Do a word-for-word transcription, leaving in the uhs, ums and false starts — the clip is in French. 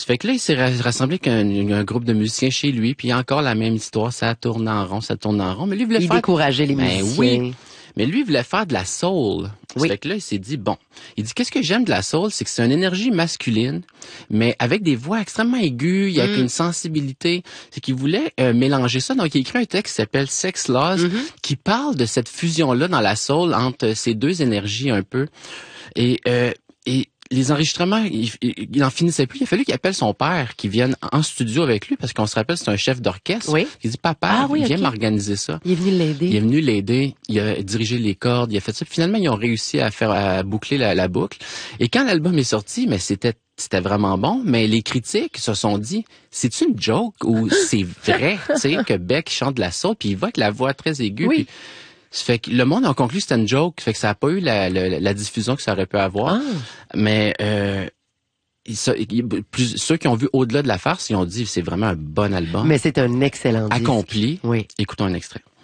fait que là, il s'est rassemblé qu'un un groupe de musiciens chez lui, puis encore la même histoire, ça tourne en rond, ça tourne en rond. Mais lui, il voulait Il faire... décourageait les Ben musiciens. oui. Mais lui, il voulait faire de la soul. Oui. Ça fait que là, il s'est dit, bon, il dit, qu'est-ce que j'aime de la soul? C'est que c'est une énergie masculine, mais avec des voix extrêmement aiguës, il y a Mm. une sensibilité. C'est qu'il voulait euh, mélanger ça. Donc, il a écrit un texte qui s'appelle Sex Laws, Mm-hmm. qui parle de cette fusion-là dans la soul entre ces deux énergies un peu. Et, euh, et les enregistrements, il, il, il en finissait plus. Il a fallu qu'il appelle son père, qui vienne en studio avec lui, parce qu'on se rappelle, c'est un chef d'orchestre. Oui. Il dit, papa, Ah oui, viens ok. m'organiser ça. Il est venu l'aider. Il est venu l'aider, il a dirigé les cordes, il a fait ça. Finalement, ils ont réussi à faire à boucler la, la boucle. Et quand l'album est sorti, mais c'était c'était vraiment bon, mais les critiques se sont dit, c'est une joke ou c'est vrai, tu sais, que Beck chante de la soul, puis il va avec la voix très aiguë. Oui. Puis, ça fait que le monde a conclu que c'était une joke, ça fait que ça a pas eu la, la, la diffusion que ça aurait pu avoir. Ah. Mais euh, ça, plus, ceux qui ont vu au-delà de la farce, ils ont dit c'est vraiment un bon album. Mais c'est un excellent disque. Accompli. Oui. Écoutons un extrait.